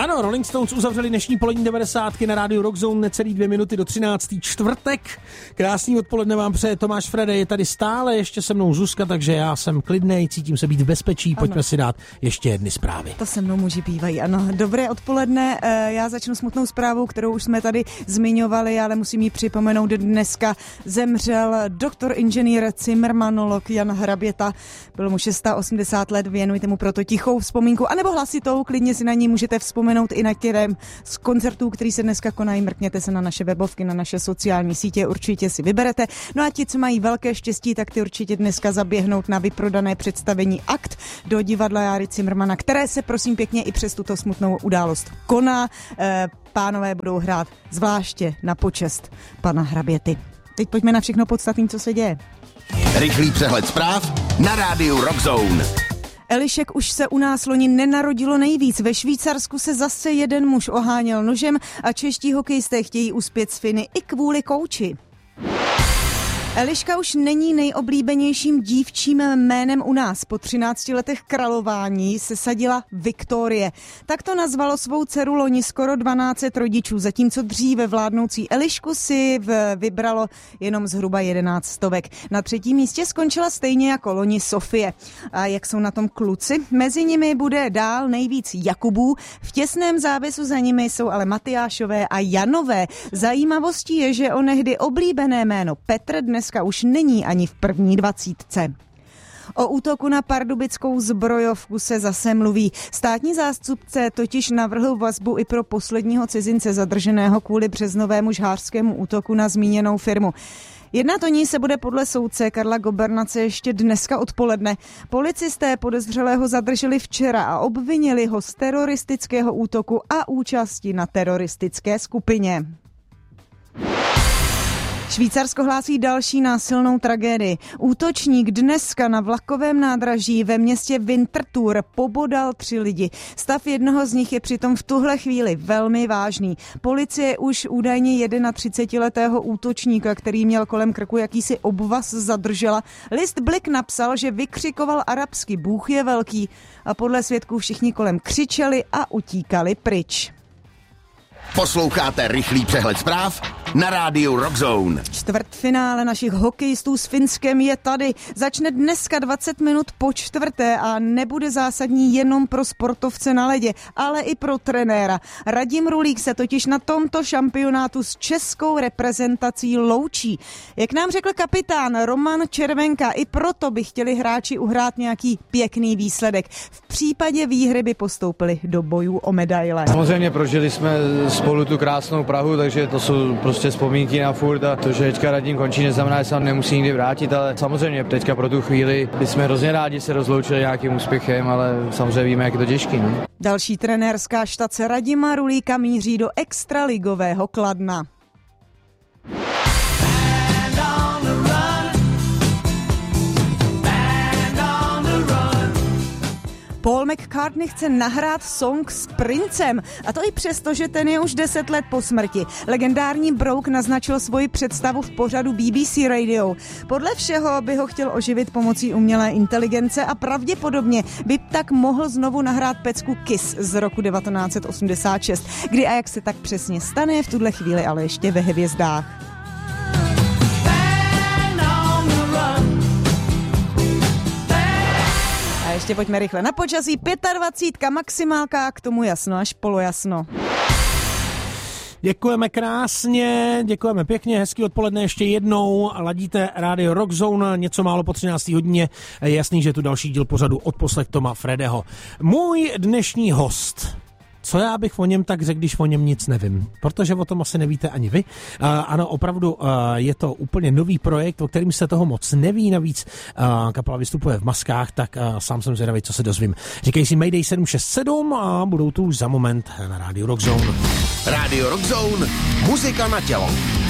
Ano, Rolling Stones uzavřeli dnešní polední 90 na rádiu Rock Zone necelý 2 minuty do 13. čtvrtek. Krásný odpoledne vám přeje Tomáš Frede, je tady stále ještě se mnou Zuzka, takže já jsem klidnej, cítím se být v bezpečí, pojďme si dát ještě jedny zprávy. To se mnou muži bývají, ano. Dobré odpoledne, já začnu smutnou zprávou, kterou už jsme tady zmiňovali, ale musím ji připomenout, dneska zemřel doktor inženýr Cimrmanolog Jan Hraběta, bylo mu 680 let, věnujte mu proto tichou vzpomínku, anebo hlasitou, klidně si na ní můžete vzpomenout i na těrem z koncertů, který se dneska konají, mrkněte se na naše webovky, na naše sociální sítě, určitě si vyberete. No a ti, co mají velké štěstí, tak ty určitě dneska zaběhnout na vyprodané představení Akt do divadla Járy Cimrmana, které se prosím pěkně i přes tuto smutnou událost koná. Pánové budou hrát zvláště na počest pana Hraběty. Teď pojďme na všechno podstatné, co se děje. Rychlý přehled zpráv na rádiu Rock Zone. Elišek už se u nás loni nenarodilo nejvíc. Ve Švýcarsku se zase jeden muž oháněl nožem a čeští hokejisté chtějí uspět s Finy i kvůli kouči. Eliška už není nejoblíbenějším dívčím jménem u nás. Po 13 letech králování se sadila Viktorie. Tak to nazvalo svou dceru loni skoro 12 rodičů, zatímco dříve vládnoucí Elišku si vybralo jenom zhruba 11 stovek. Na 3. místě skončila stejně jako loni Sofie. A jak jsou na tom kluci? Mezi nimi bude dál nejvíc Jakubů. V těsném závěsu za nimi jsou ale Matyášové a Janové. Zajímavostí je, že onehdy oblíbené jméno Petr dneska už není ani v první 20. O útoku na pardubickou zbrojovku se zase mluví. Státní zástupce totiž navrhl vazbu i pro posledního cizince zadrženého kvůli březnovému žhářskému útoku na zmíněnou firmu. Jednat o ní se bude podle soudce Karla Gobernace ještě dneska odpoledne. Policisté podezřelého zadrželi včera a obvinili ho z teroristického útoku a účasti na teroristické skupině. Švýcarsko hlásí další násilnou tragédii. Útočník dneska na vlakovém nádraží ve městě Winterthur pobodal 3 lidi. Stav jednoho z nich je přitom v tuhle chvíli velmi vážný. Policie už údajně 31letého útočníka, který měl kolem krku jakýsi obvaz, zadržela. List Blick napsal, že vykřikoval arabsky Bůh je velký a podle svědků všichni kolem křičeli a utíkali pryč. Posloucháte rychlý přehled zpráv na rádiu Rock Zone. Čtvrtfinále našich hokejistů s Finskem je tady. Začne dneska 20 minut po 4. a nebude zásadní jenom pro sportovce na ledě, ale i pro trenéra. Radim Rulík se totiž na tomto šampionátu s českou reprezentací loučí. Jak nám řekl kapitán Roman Červenka, i proto by chtěli hráči uhrát nějaký pěkný výsledek. V případě výhry by postoupili do bojů o medaile. Samozřejmě prožili jsme spolu tu krásnou Prahu, takže to jsou prostě vzpomínky na furt a to, že teďka Radim končí, neznamená, že se tam nemusí nikdy vrátit, ale samozřejmě teďka pro tu chvíli bychom hrozně rádi se rozloučili nějakým úspěchem, ale samozřejmě víme, jak je to těžký. Ne? Další trenérská štace Radima Rulíka míří do extraligového Kladna. Paul McCartney chce nahrát song s Princem, a to i přesto, že ten je už 10 let po smrti. Legendární brouk naznačil svoji představu v pořadu BBC Radio. Podle všeho by ho chtěl oživit pomocí umělé inteligence a pravděpodobně by tak mohl znovu nahrát pecku Kiss z roku 1986. Kdy a jak se tak přesně stane, v tuhle chvíli ale ještě ve hvězdách. Ještě pojďme rychle na počasí. 25 maximálka, k tomu jasno až polojasno. Děkujeme krásně, děkujeme pěkně, hezký odpoledne ještě jednou. Ladíte rádio Rock Zone, něco málo po 13. hodině. Je jasný, že je tu další díl pořadu Odposlech Toma Fredeho. Můj dnešní host. Co já bych o něm tak řekl, když o něm nic nevím? Protože o tom asi nevíte ani vy. Ano, opravdu je to úplně nový projekt, o kterým se toho moc neví. Navíc kapela vystupuje v maskách, tak sám jsem zvědavý, co se dozvím. Říkají si Mayday 767 a budou tu už za moment na rádiu Rock Zone. Rádio Rock Zone, muzika na tělo.